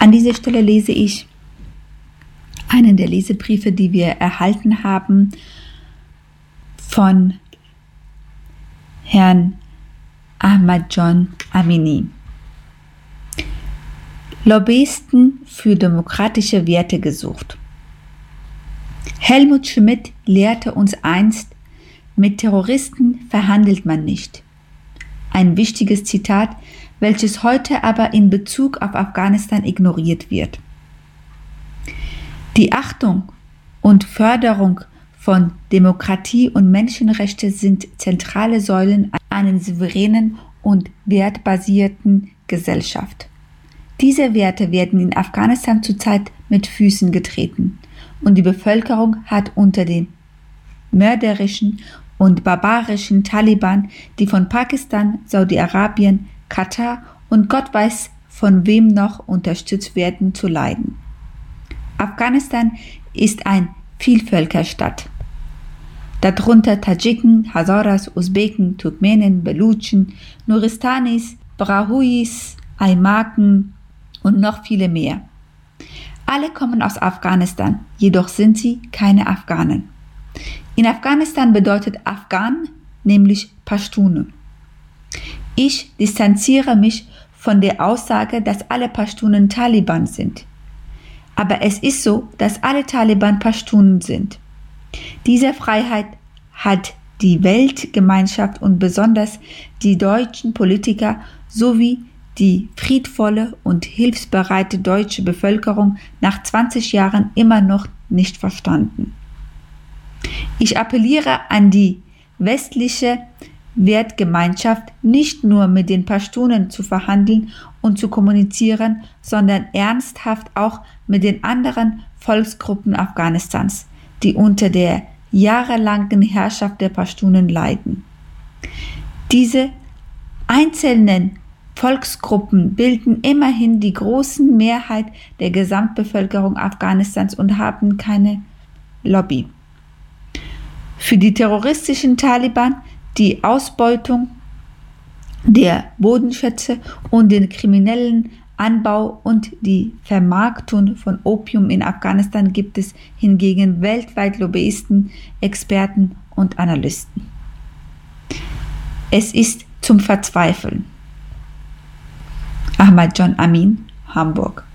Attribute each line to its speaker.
Speaker 1: An dieser Stelle lese ich einen der Lesebriefe, die wir erhalten haben von Herrn Ahmad John Amini. Lobbyisten für demokratische Werte gesucht. Helmut Schmidt lehrte uns einst, mit Terroristen verhandelt man nicht. Ein wichtiges Zitat, welches heute aber in Bezug auf Afghanistan ignoriert wird. Die Achtung und Förderung von Demokratie und Menschenrechte sind zentrale Säulen einer souveränen und wertbasierten Gesellschaft. Diese Werte werden in Afghanistan zurzeit mit Füßen getreten und die Bevölkerung hat unter den mörderischen und barbarischen Taliban, die von Pakistan, Saudi-Arabien, Katar und Gott weiß von wem noch unterstützt werden, zu leiden. Afghanistan ist ein Vielvölkerstaat. Darunter Tadschiken, Hazaras, Usbeken, Turkmenen, Belutschen, Nuristanis, Brahuis, Aimaken und noch viele mehr. Alle kommen aus Afghanistan, jedoch sind sie keine Afghanen. In Afghanistan bedeutet Afghan nämlich Pashtune. Ich distanziere mich von der Aussage, dass alle Pashtunen Taliban sind. Aber es ist so, dass alle Taliban Pashtunen sind. Diese Freiheit hat die Weltgemeinschaft und besonders die deutschen Politiker sowie die friedvolle und hilfsbereite deutsche Bevölkerung nach 20 Jahren immer noch nicht verstanden. Ich appelliere an die westliche Wertgemeinschaft, nicht nur mit den Pashtunen zu verhandeln und zu kommunizieren, sondern ernsthaft auch mit den anderen Volksgruppen Afghanistans, die unter der jahrelangen Herrschaft der Pashtunen leiden. Diese einzelnen Volksgruppen bilden immerhin die große Mehrheit der Gesamtbevölkerung Afghanistans und haben keine Lobby. Für die terroristischen Taliban die Ausbeutung der Bodenschätze und den kriminellen Anbau und die Vermarktung von Opium in Afghanistan gibt es hingegen weltweit Lobbyisten, Experten und Analysten. Es ist zum Verzweifeln. Ahmad John Amin, Hamburg.